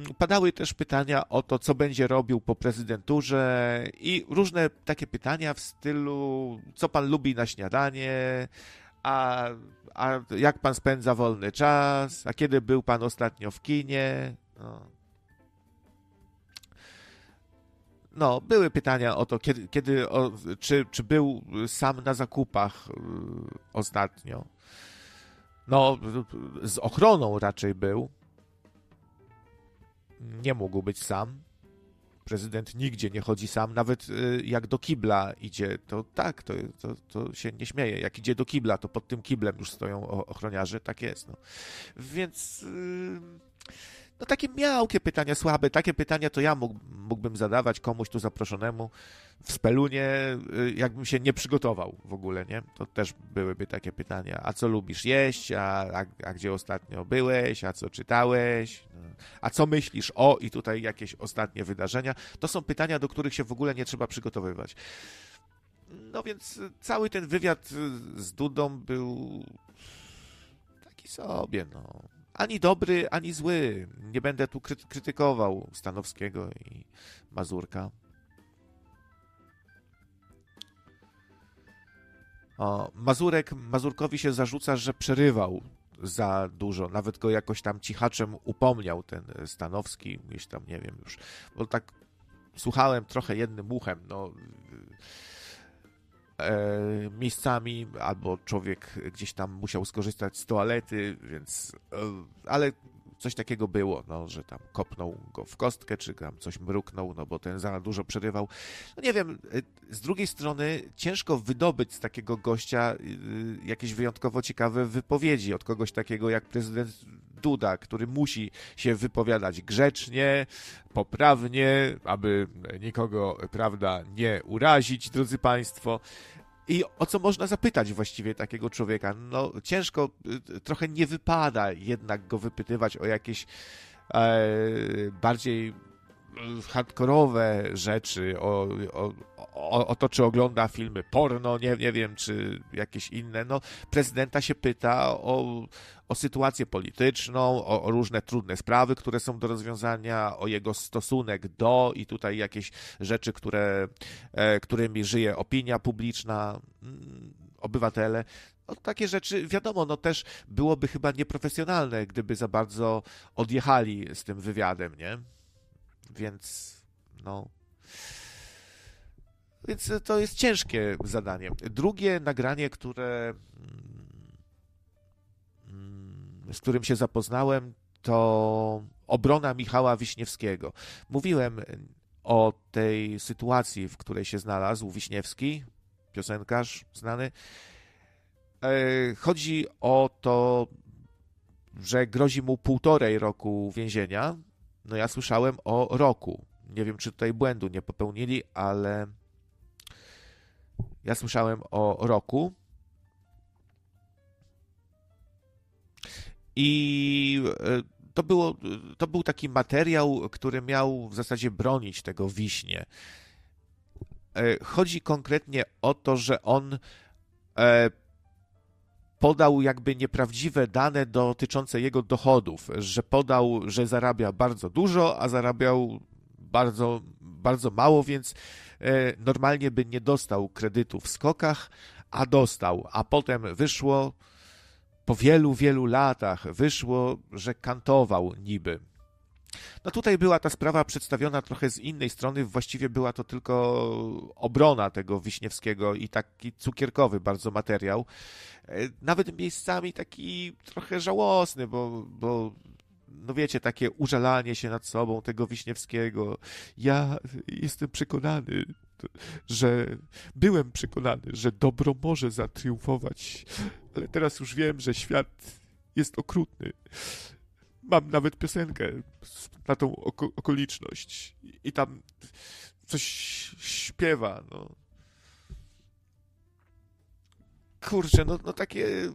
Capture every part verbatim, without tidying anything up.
padały też pytania o to, co będzie robił po prezydenturze i różne takie pytania w stylu, co pan lubi na śniadanie, a, a jak pan spędza wolny czas, a kiedy był pan ostatnio w kinie. No, no były pytania o to, kiedy, kiedy o, czy, czy był sam na zakupach y, ostatnio. No, z ochroną raczej był. Nie mógł być sam. Prezydent nigdzie nie chodzi sam, nawet jak do kibla idzie, to tak, to, to, to się nie śmieje. Jak idzie do kibla, to pod tym kiblem już stoją ochroniarze, tak jest. No. Więc no takie miałkie pytania, słabe, takie pytania to ja mógł, mógłbym zadawać komuś tu zaproszonemu w Spelunie, jakbym się nie przygotował w ogóle, nie? To też byłyby takie pytania. A co lubisz jeść? A, a, a gdzie ostatnio byłeś? A co czytałeś? A co myślisz o? I tutaj jakieś ostatnie wydarzenia. To są pytania, do których się w ogóle nie trzeba przygotowywać. No więc cały ten wywiad z Dudą był taki sobie, no. Ani dobry, ani zły. Nie będę tu kry- krytykował Stanowskiego i Mazurka. O, Mazurek, Mazurkowi się zarzuca, że przerywał za dużo. Nawet go jakoś tam cichaczem upomniał ten Stanowski. Gdzieś tam, nie wiem już. Bo tak słuchałem trochę jednym uchem, no... E, miejscami, albo człowiek gdzieś tam musiał skorzystać z toalety, więc... E, ale coś takiego było, no, że tam kopnął go w kostkę, czy tam coś mruknął, no bo ten za dużo przerywał. No nie wiem, z drugiej strony ciężko wydobyć z takiego gościa jakieś wyjątkowo ciekawe wypowiedzi od kogoś takiego jak prezydent Duda, który musi się wypowiadać grzecznie, poprawnie, aby nikogo, prawda, nie urazić, drodzy państwo. I o co można zapytać właściwie takiego człowieka? No ciężko, trochę nie wypada jednak go wypytywać o jakieś e, bardziej hardkorowe rzeczy, o, o, o, o to, czy ogląda filmy porno, nie, nie wiem, czy jakieś inne. No, prezydenta się pyta o, o sytuację polityczną, o, o różne trudne sprawy, które są do rozwiązania, o jego stosunek do i tutaj jakieś rzeczy, które, e, którymi żyje opinia publiczna, mm, obywatele. No, takie rzeczy, wiadomo, no też byłoby chyba nieprofesjonalne, gdyby za bardzo odjechali z tym wywiadem, nie? Więc, no... Więc to jest ciężkie zadanie. Drugie nagranie, które... z którym się zapoznałem, to obrona Michała Wiśniewskiego. Mówiłem o tej sytuacji, w której się znalazł Wiśniewski, piosenkarz znany. Chodzi o to, że grozi mu półtorej roku więzienia. No ja słyszałem o roku. Nie wiem, czy tutaj błędu nie popełnili, ale ja słyszałem o roku. I to, było, to był taki materiał, który miał w zasadzie bronić tego Wiśnie. Chodzi konkretnie o to, że on podał jakby nieprawdziwe dane dotyczące jego dochodów, że podał, że zarabia bardzo dużo, a zarabiał bardzo, bardzo mało, więc normalnie by nie dostał kredytu w skokach, a dostał, a potem wyszło, po wielu, wielu latach wyszło, że kantował niby. No tutaj była ta sprawa przedstawiona trochę z innej strony, właściwie była to tylko obrona tego Wiśniewskiego i taki cukierkowy bardzo materiał. Nawet miejscami taki trochę żałosny, bo, bo no wiecie, takie użalanie się nad sobą tego Wiśniewskiego. Ja jestem przekonany, że byłem przekonany, że dobro może zatriumfować, ale teraz już wiem, że świat jest okrutny. Mam nawet piosenkę na tą oko- okoliczność i tam coś śpiewa, no. Kurczę, no, no takie...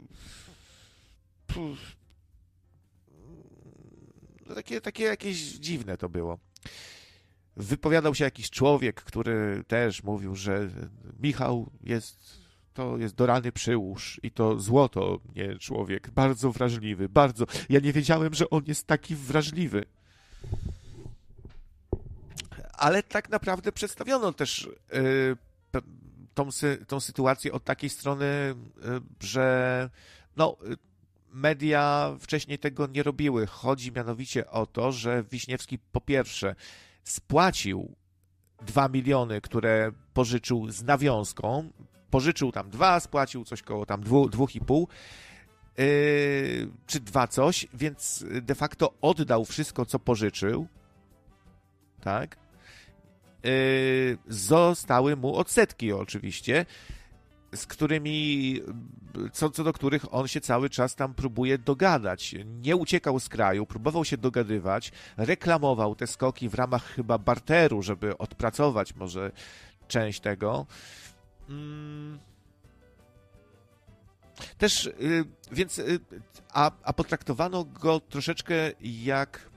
No takie, takie jakieś dziwne to było. Wypowiadał się jakiś człowiek, który też mówił, że Michał jest... To jest do rany przyłóż i to złoto, nie człowiek, bardzo wrażliwy, bardzo. Ja nie wiedziałem, że on jest taki wrażliwy. ale tak naprawdę przedstawiono też y, pe- tą, sy- tą sytuację od takiej strony, y, że no, y, media wcześniej tego nie robiły. Chodzi mianowicie o to, że Wiśniewski po pierwsze spłacił dwa miliony, które pożyczył z nawiązką, pożyczył tam dwa, spłacił coś koło tam dwu, dwóch i pół, yy, czy dwa coś, więc de facto oddał wszystko, co pożyczył, tak? Yy, zostały mu odsetki oczywiście, z którymi, co, co do których on się cały czas tam próbuje dogadać. Nie uciekał z kraju, próbował się dogadywać, reklamował te skoki w ramach chyba barteru, żeby odpracować może część tego. Mm. Też, y, więc, y, a, a potraktowano go troszeczkę jak...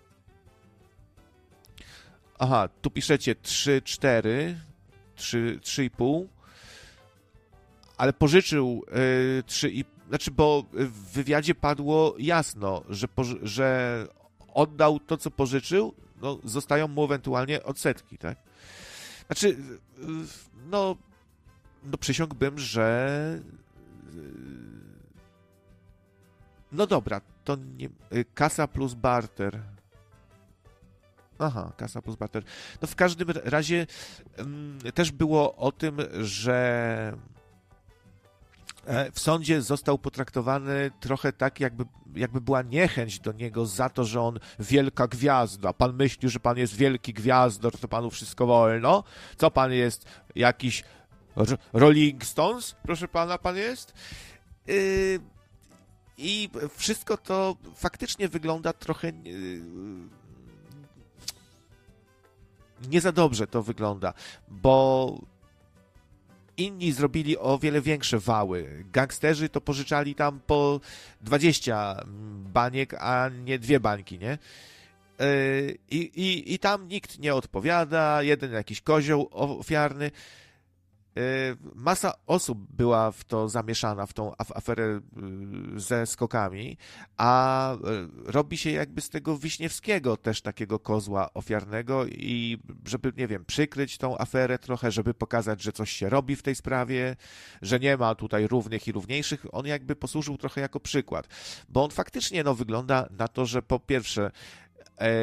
Aha, tu piszecie trzy, cztery, trzy, trzy i pół, ale pożyczył y, trzy i znaczy, bo w wywiadzie padło jasno, że, poży- że oddał to, co pożyczył, no, zostają mu ewentualnie odsetki, tak? Znaczy, y, no, no przysiągłbym, że no dobra, to nie... Kasa plus barter. Aha, kasa plus barter. No w każdym razie um, też było o tym, że w sądzie został potraktowany trochę tak, jakby, jakby była niechęć do niego za to, że on wielka gwiazda. Pan myśli, że pan jest wielki gwiazdor, to panu wszystko wolno? Co pan jest? Jakiś Rolling Stones? Proszę pana, pan jest? Yy, I wszystko to faktycznie wygląda trochę... Yy, nie za dobrze to wygląda, bo inni zrobili o wiele większe wały. Gangsterzy to pożyczali tam po dwadzieścia baniek, a nie dwie bańki, nie? I, i, i tam nikt nie odpowiada, jeden jakiś kozioł ofiarny. Masa osób była w to zamieszana, w tą aferę ze skokami, a robi się jakby z tego Wiśniewskiego też takiego kozła ofiarnego i żeby, nie wiem, przykryć tą aferę trochę, żeby pokazać, że coś się robi w tej sprawie, że nie ma tutaj równych i równiejszych, on jakby posłużył trochę jako przykład, bo on faktycznie no, wygląda na to, że po pierwsze e,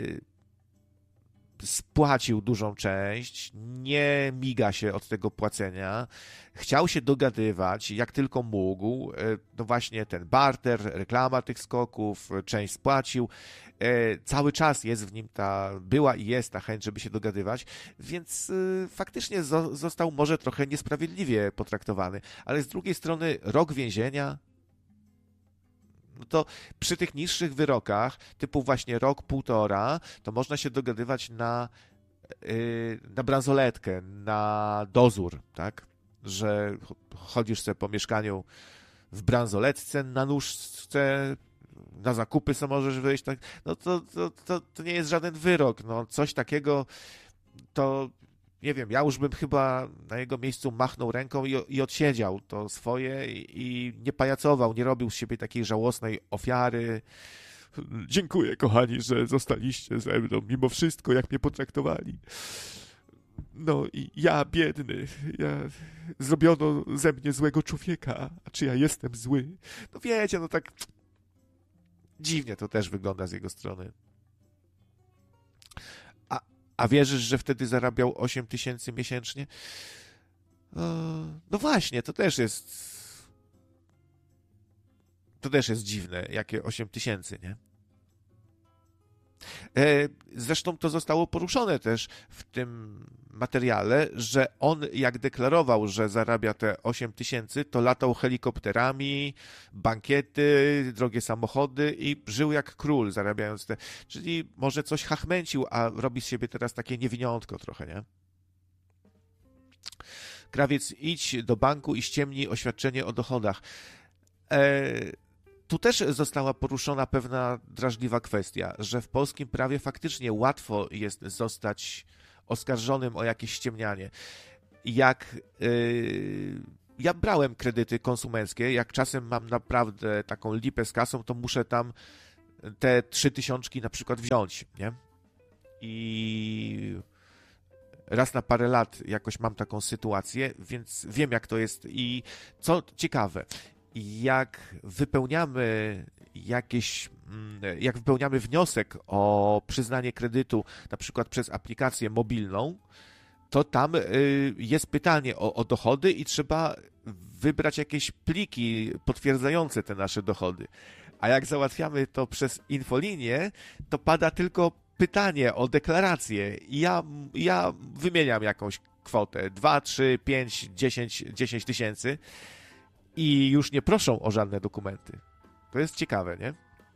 spłacił dużą część, nie miga się od tego płacenia, chciał się dogadywać jak tylko mógł, no właśnie ten barter, reklama tych skoków, część spłacił, cały czas jest w nim ta, była i jest ta chęć, żeby się dogadywać, więc faktycznie został może trochę niesprawiedliwie potraktowany, ale z drugiej strony rok więzienia, no to przy tych niższych wyrokach, typu właśnie rok, półtora, to można się dogadywać na, yy, na bransoletkę, na dozór, tak? Że chodzisz sobie po mieszkaniu w bransoletce, na nóżce, na zakupy sobie możesz wyjść, tak? No to, to, to, to nie jest żaden wyrok, no coś takiego to... Nie wiem, ja już bym chyba na jego miejscu machnął ręką i, i odsiedział to swoje i, i nie pajacował, nie robił z siebie takiej żałosnej ofiary. Dziękuję, kochani, że zostaliście ze mną, mimo wszystko, jak mnie potraktowali. No i ja, biedny, ja... zrobiono ze mnie złego człowieka, a czy ja jestem zły? No wiecie, no tak dziwnie to też wygląda z jego strony. A wierzysz, że wtedy zarabiał osiem tysięcy miesięcznie? No właśnie, to też jest... To też jest dziwne, jakie osiem tysięcy, nie? Zresztą to zostało poruszone też w tym materiale, że on jak deklarował, że zarabia te osiem tysięcy, to latał helikopterami, bankiety, drogie samochody i żył jak król, zarabiając te... Czyli może coś chachmęcił, a robi z siebie teraz takie niewiniątko trochę, nie? Krawiec, idź do banku i ściemnij oświadczenie o dochodach. Eee... Tu też została poruszona pewna drażliwa kwestia, że w polskim prawie faktycznie łatwo jest zostać oskarżonym o jakieś ściemnianie. Jak yy, ja brałem kredyty konsumenckie, jak czasem mam naprawdę taką lipę z kasą, to muszę tam te trzy tysiączki na przykład wziąć, nie? I raz na parę lat jakoś mam taką sytuację, więc wiem, jak to jest. I co ciekawe, jak wypełniamy jakieś, jak wypełniamy wniosek o przyznanie kredytu, na przykład przez aplikację mobilną, to tam jest pytanie o, o dochody i trzeba wybrać jakieś pliki potwierdzające te nasze dochody. A jak załatwiamy to przez infolinię, to pada tylko pytanie o deklarację. I ja, ja wymieniam jakąś kwotę dwa, trzy, pięć, dziesięć, dziesięć tysięcy i już nie proszą o żadne dokumenty. To jest ciekawe, nie?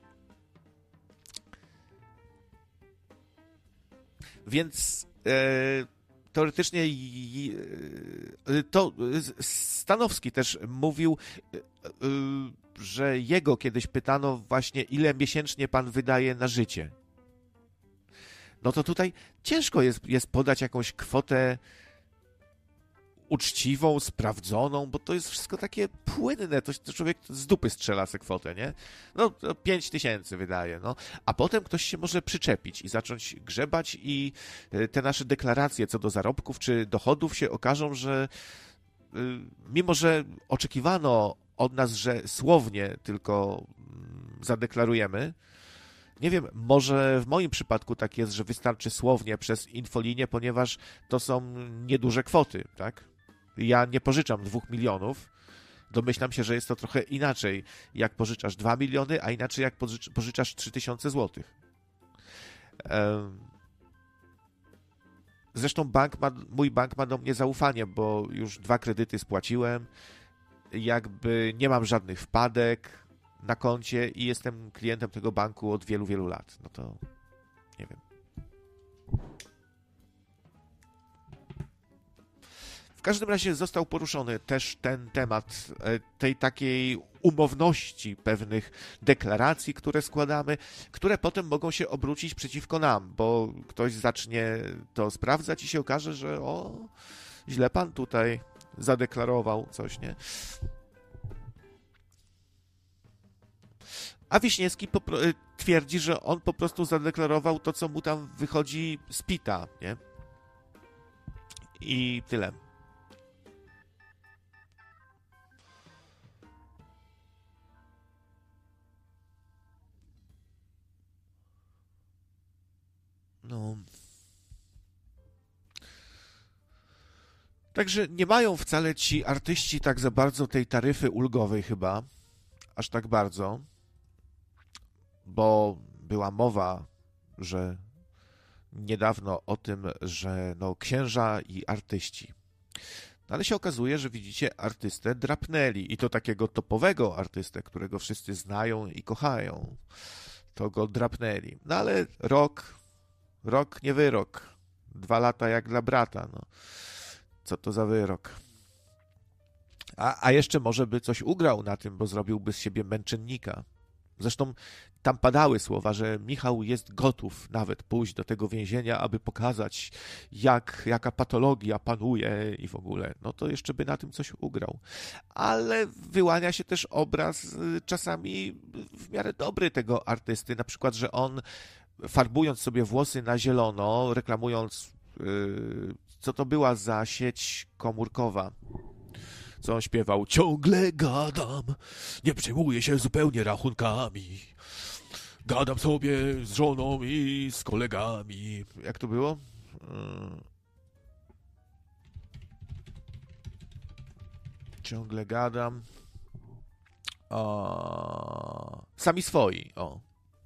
Więc e, teoretycznie e, to Stanowski też mówił, e, e, że jego kiedyś pytano właśnie, ile miesięcznie pan wydaje na życie. No to tutaj ciężko jest, jest podać jakąś kwotę uczciwą, sprawdzoną, bo to jest wszystko takie płynne, to, to człowiek z dupy strzela se kwotę, nie? No, pięć tysięcy wydaje, no. A potem ktoś się może przyczepić i zacząć grzebać i te nasze deklaracje co do zarobków czy dochodów się okażą, że mimo, że oczekiwano od nas, że słownie tylko zadeklarujemy, nie wiem, może w moim przypadku tak jest, że wystarczy słownie przez infolinię, ponieważ to są nieduże kwoty, tak? Ja nie pożyczam dwóch milionów. Domyślam się, że jest to trochę inaczej, jak pożyczasz dwa miliony, a inaczej jak pożyczasz trzy tysiące złotych. Zresztą bank ma, mój bank ma do mnie zaufanie, bo już dwa kredyty spłaciłem, jakby nie mam żadnych wpadek na koncie i jestem klientem tego banku od wielu, wielu lat. No to nie wiem. W każdym razie został poruszony też ten temat tej takiej umowności pewnych deklaracji, które składamy, które potem mogą się obrócić przeciwko nam, bo ktoś zacznie to sprawdzać i się okaże, że o, źle pan tutaj zadeklarował coś, nie? A Wiśniewski popro- twierdzi, że on po prostu zadeklarował to, co mu tam wychodzi z pita, nie? I tyle. No. Także nie mają wcale ci artyści tak za bardzo tej taryfy ulgowej chyba, aż tak bardzo, bo była mowa, że niedawno o tym, że no księża i artyści. No ale się okazuje, że widzicie, artystę drapnęli i to takiego topowego artystę, którego wszyscy znają i kochają. To go drapnęli. No ale rok, rok nie wyrok. Dwa lata jak dla brata, no. Co to za wyrok? A, a jeszcze może by coś ugrał na tym, bo zrobiłby z siebie męczennika. Zresztą tam padały słowa, że Michał jest gotów nawet pójść do tego więzienia, aby pokazać, jak, jaka patologia panuje i w ogóle. No to jeszcze by na tym coś ugrał. Ale wyłania się też obraz czasami w miarę dobry tego artysty. Na przykład, że on farbując sobie włosy na zielono, reklamując, yy, co to była za sieć komórkowa, co on śpiewał, ciągle gadam, nie przejmuję się zupełnie rachunkami, gadam sobie z żoną i z kolegami. Jak to było? Yy... Ciągle gadam. O... Sami swoi, o.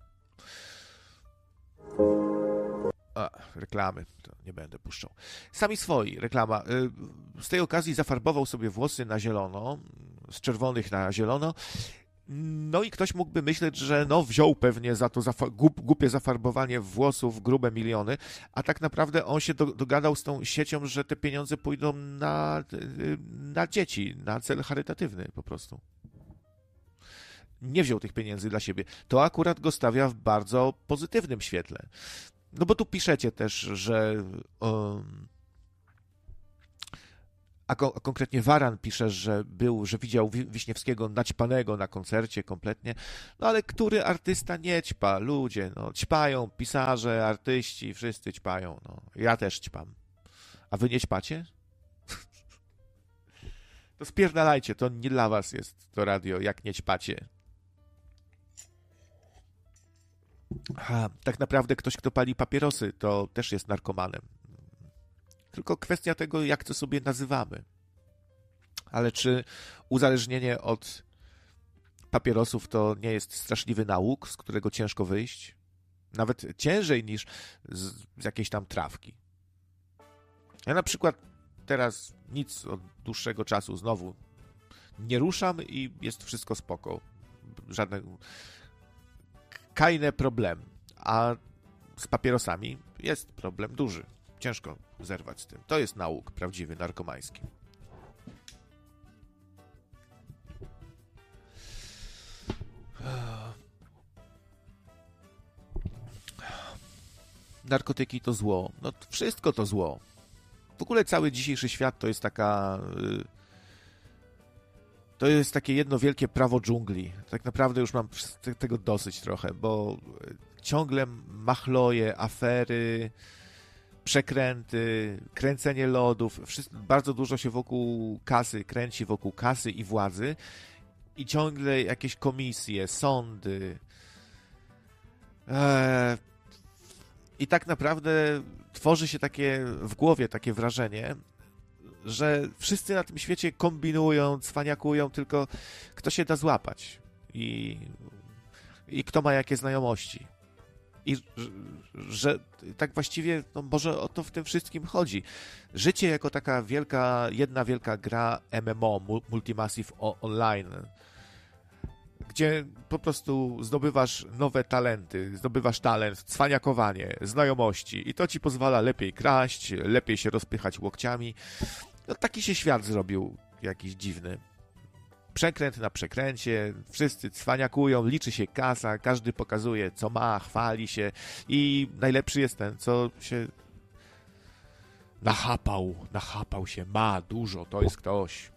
A, reklamy, to nie będę puszczał. Sami swoi, reklama. Z tej okazji zafarbował sobie włosy na zielono, z czerwonych na zielono. No i ktoś mógłby myśleć, że no wziął pewnie za to zafa- głup, głupie zafarbowanie włosów grube miliony, a tak naprawdę on się do, dogadał z tą siecią, że te pieniądze pójdą na, na dzieci, na cel charytatywny po prostu. Nie wziął tych pieniędzy dla siebie. To akurat go stawia w bardzo pozytywnym świetle. No bo tu piszecie też, że um, a, ko- a konkretnie Waran pisze, że był, że widział Wi- Wiśniewskiego naćpanego na koncercie kompletnie. No ale który artysta nie ćpa? Ludzie, no ćpają, pisarze, artyści, wszyscy ćpają. No. Ja też ćpam. A wy nie ćpacie? To spierdalajcie, to nie dla was jest to radio, jak nie ćpacie. Aha, tak naprawdę ktoś, kto pali papierosy, to też jest narkomanem. Tylko kwestia tego, jak to sobie nazywamy. Ale czy uzależnienie od papierosów to nie jest straszliwy nałóg, z którego ciężko wyjść? Nawet ciężej niż z, z jakiejś tam trawki. Ja na przykład teraz nic od dłuższego czasu znowu nie ruszam i jest wszystko spoko. Żadne kajne problem. A z papierosami jest problem duży. Ciężko zerwać z tym. To jest nałóg prawdziwy, narkomański. Narkotyki to zło. No wszystko to zło. W ogóle cały dzisiejszy świat to jest taka... To jest takie jedno wielkie prawo dżungli. Tak naprawdę już mam tego dosyć trochę, bo ciągle machloje, afery, przekręty, kręcenie lodów, wszystko, bardzo dużo się wokół kasy kręci, wokół kasy i władzy i ciągle jakieś komisje, sądy. Eee, I tak naprawdę tworzy się takie w głowie takie wrażenie, że wszyscy na tym świecie kombinują, cwaniakują, tylko kto się da złapać i, i kto ma jakie znajomości. I że tak właściwie no może o to w tym wszystkim chodzi. Życie jako taka wielka, jedna wielka gra M M O, Multimassive Online, gdzie po prostu zdobywasz nowe talenty, zdobywasz talent, cwaniakowanie, znajomości i to ci pozwala lepiej kraść, lepiej się rozpychać łokciami. No taki się świat zrobił jakiś dziwny. Przekręt na przekręcie, wszyscy cwaniakują, liczy się kasa, każdy pokazuje co ma, chwali się i najlepszy jest ten, co się nachapał, nachapał się, ma dużo, to jest ktoś.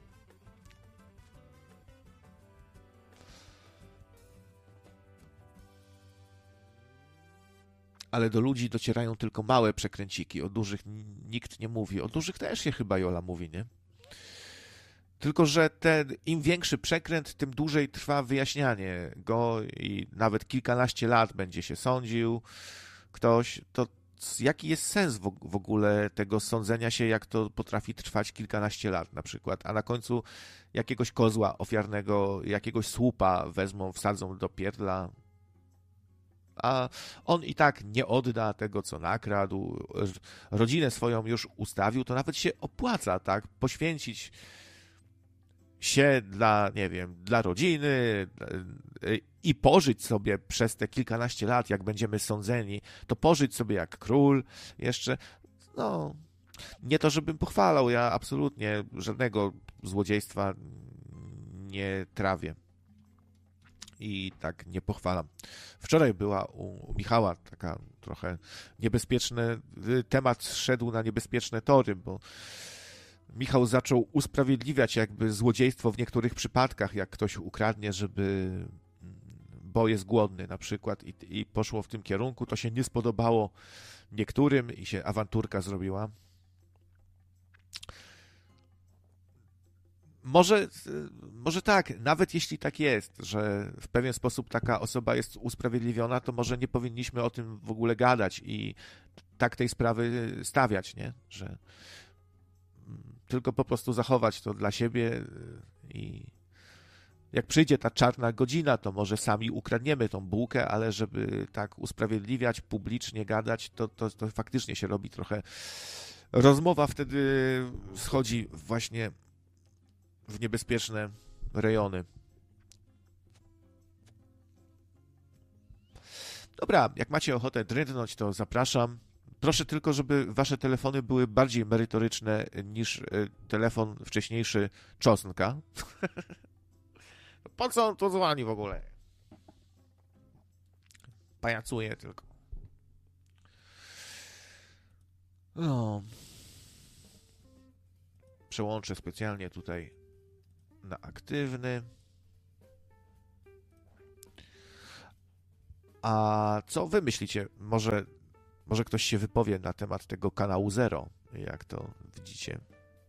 Ale do ludzi docierają tylko małe przekręciki, o dużych nikt nie mówi, o dużych też się chyba Jola mówi, nie? Tylko że ten, im większy przekręt, tym dłużej trwa wyjaśnianie go i nawet kilkanaście lat będzie się sądził ktoś, to jaki jest sens w, w ogóle tego sądzenia się, jak to potrafi trwać kilkanaście lat na przykład, a na końcu jakiegoś kozła ofiarnego, jakiegoś słupa wezmą, wsadzą do pierdla, a on i tak nie odda tego, co nakradł, rodzinę swoją już ustawił, to nawet się opłaca, tak, poświęcić się dla, nie wiem, dla rodziny i pożyć sobie przez te kilkanaście lat, jak będziemy sądzeni, to pożyć sobie jak król jeszcze, no, nie to, żebym pochwalał, ja absolutnie żadnego złodziejstwa nie trawię i tak nie pochwalam. Wczoraj była u Michała taka trochę niebezpieczny temat, szedł na niebezpieczne tory, bo Michał zaczął usprawiedliwiać jakby złodziejstwo w niektórych przypadkach, jak ktoś ukradnie, żeby, bo jest głodny na przykład i, i poszło w tym kierunku. To się nie spodobało niektórym i się awanturka zrobiła. Może, może tak, nawet jeśli tak jest, że w pewien sposób taka osoba jest usprawiedliwiona, to może nie powinniśmy o tym w ogóle gadać i tak tej sprawy stawiać, nie? Że tylko po prostu zachować to dla siebie i jak przyjdzie ta czarna godzina, to może sami ukradniemy tą bułkę, ale żeby tak usprawiedliwiać, publicznie gadać, to, to, to faktycznie się robi trochę... Rozmowa wtedy schodzi właśnie w niebezpieczne rejony. Dobra, jak macie ochotę drętnąć, to zapraszam. Proszę tylko, żeby wasze telefony były bardziej merytoryczne niż telefon wcześniejszy Czosnka. Po co on tu dzwoni w ogóle? Pajacuje tylko. No. Przełączę specjalnie tutaj na aktywny. A co wy myślicie? Może Może ktoś się wypowie na temat tego kanału Zero, jak to widzicie.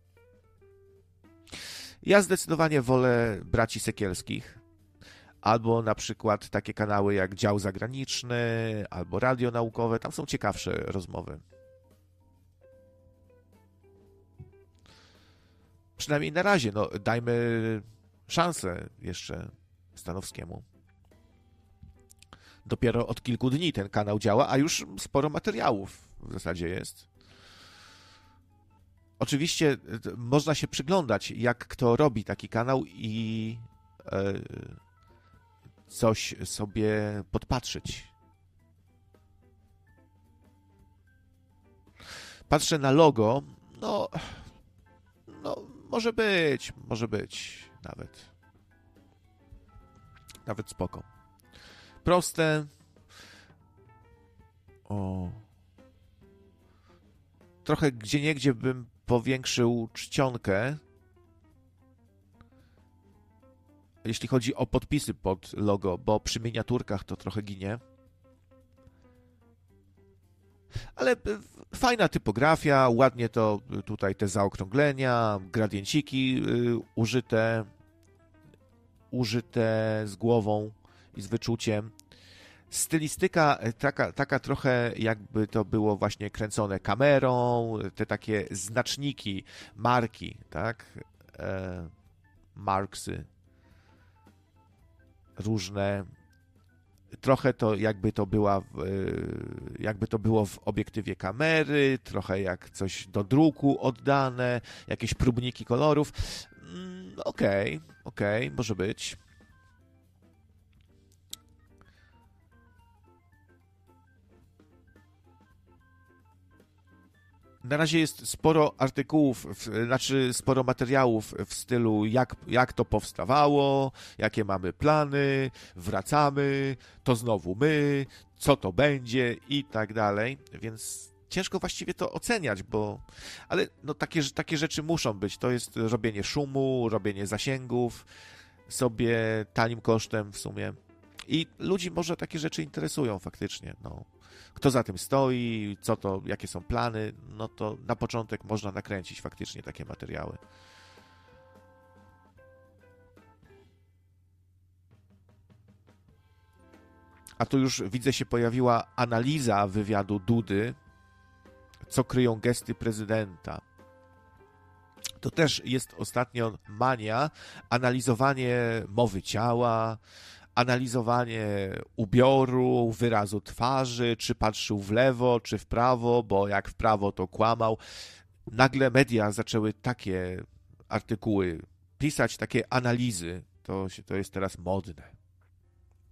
Ja zdecydowanie wolę braci Sekielskich, albo na przykład takie kanały jak Dział Zagraniczny, albo Radio Naukowe, tam są ciekawsze rozmowy. Przynajmniej na razie, no dajmy szansę jeszcze Stanowskiemu. Dopiero od kilku dni ten kanał działa, a już sporo materiałów w zasadzie jest. Oczywiście można się przyglądać, jak kto robi taki kanał i e, coś sobie podpatrzyć. Patrzę na logo, no, no może być, może być nawet. Nawet spoko. Proste. O. Trochę gdzieniegdzie bym powiększył czcionkę, jeśli chodzi o podpisy pod logo, bo przy miniaturkach to trochę ginie. Ale fajna typografia, ładnie to tutaj te zaokrąglenia, gradienciki użyte, użyte z głową i z wyczuciem. Stylistyka taka, taka trochę jakby to było właśnie kręcone kamerą, te takie znaczniki, marki, tak? E, marksy różne. Trochę to jakby to była, jakby to było w obiektywie kamery, trochę jak coś do druku oddane, jakieś próbniki kolorów. Okej, okay, okej, okay, może być. Na razie jest sporo artykułów, znaczy sporo materiałów w stylu jak, jak to powstawało, jakie mamy plany, wracamy, to znowu my, co to będzie i tak dalej, więc ciężko właściwie to oceniać, bo ale no takie, takie rzeczy muszą być, to jest robienie szumu, robienie zasięgów sobie tanim kosztem w sumie i ludzi może takie rzeczy interesują faktycznie, no. Kto za tym stoi, co to, jakie są plany, no to na początek można nakręcić faktycznie takie materiały. A tu już widzę się pojawiła analiza wywiadu Dudy, co kryją gesty prezydenta. To też jest ostatnio mania, analizowanie mowy ciała, analizowanie ubioru, wyrazu twarzy, czy patrzył w lewo, czy w prawo, bo jak w prawo to kłamał. Nagle media zaczęły takie artykuły pisać, takie analizy. To, się, to jest teraz modne.